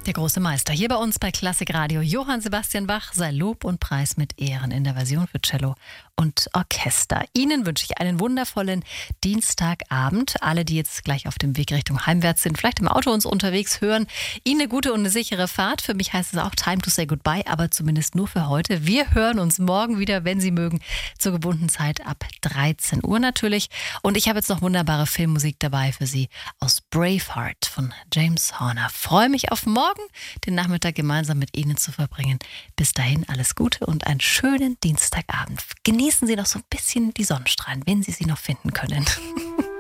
Der große Meister hier bei uns bei Klassik Radio. Johann Sebastian Bach, sei Lob und Preis mit Ehren in der Version für Cello und Orchester. Ihnen wünsche ich einen wundervollen Dienstagabend. Alle, die jetzt gleich auf dem Weg Richtung heimwärts sind, vielleicht im Auto uns unterwegs hören, Ihnen eine gute und eine sichere Fahrt. Für mich heißt es auch Time to say goodbye, aber zumindest nur für heute. Wir hören uns morgen wieder, wenn Sie mögen, zur gewohnten Zeit ab 13 Uhr natürlich. Und ich habe jetzt noch wunderbare Filmmusik dabei für Sie aus Braveheart von James Horner. Freue mich auf morgen, den Nachmittag gemeinsam mit Ihnen zu verbringen. Bis dahin alles Gute und einen schönen Dienstagabend. Genießen Sie noch so ein bisschen die Sonnenstrahlen, wenn Sie sie noch finden können.